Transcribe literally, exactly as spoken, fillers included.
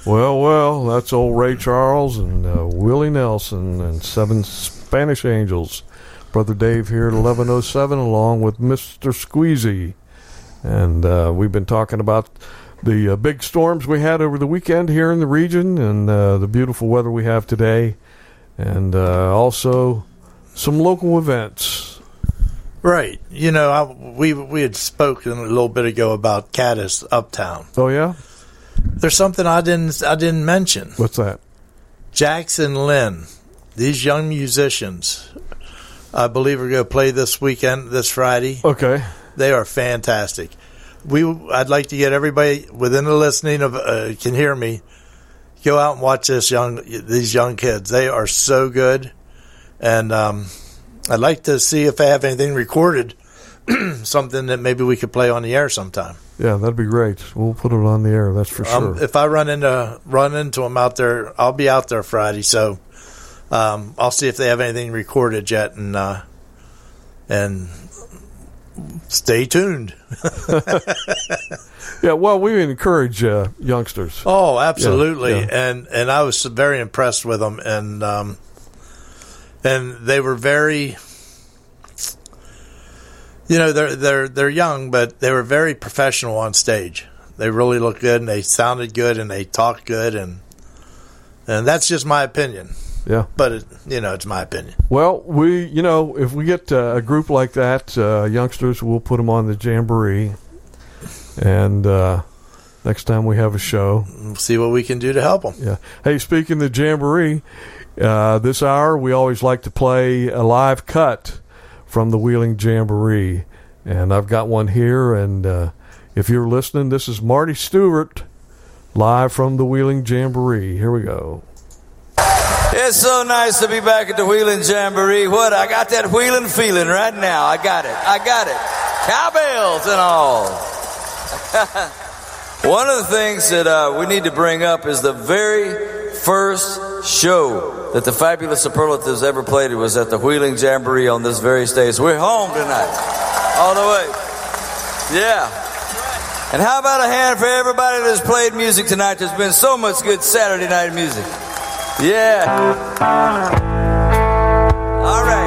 Well, well, that's old Ray Charles and uh, Willie Nelson and Seven Spanish Angels. Brother Dave here at eleven oh seven along with Mister Squeezy. And uh, we've been talking about the uh, big storms we had over the weekend here in the region and uh, the beautiful weather we have today. And uh, also some local events. Right. You know, I, we we had spoken a little bit ago about Caddis Uptown. Oh, yeah? There's something I didn't I didn't mention. What's that? Jackson Lynn. These young musicians, I believe, are going to play this weekend, this Friday. Okay. They are fantastic. We I'd like to get everybody within the listening of uh, can hear me. Go out and watch this young these young kids. They are so good, and um, I'd like to see if they have anything recorded, something that maybe we could play on the air sometime. Yeah, that'd be great. We'll put it on the air. That's for sure. Um, if I run into run into them out there, I'll be out there Friday. So um, I'll see if they have anything recorded yet, and uh, and stay tuned. Yeah, well, we encourage uh, youngsters. Oh, absolutely, yeah, yeah. and and I was very impressed with them, and um, and they were very, you know, they're they're they're young, but they were very professional on stage. They really looked good, and they sounded good, and they talked good, and and that's just my opinion. Yeah, but it, you know, it's my opinion. Well, we, you know, if we get uh, a group like that, uh, youngsters, we'll put them on the Jamboree. And uh, next time we have a show, we'll see what we can do to help them. Yeah. Hey, speaking of the Jamboree, uh, this hour we always like to play a live cut from the Wheeling Jamboree, and I've got one here. And uh, if you're listening, this is Marty Stewart live from the Wheeling Jamboree. Here we go. It's so nice to be back at the Wheeling Jamboree. What? I got that Wheeling feeling right now. I got it. I got it. Cowbells and all. One of the things that uh, we need to bring up is the very first show that the Fabulous Superlatives ever played. It was at the Wheeling Jamboree on this very stage. We're home tonight. All the way. Yeah. And how about a hand for everybody that's played music tonight? There's been so much good Saturday night music. Yeah. All right.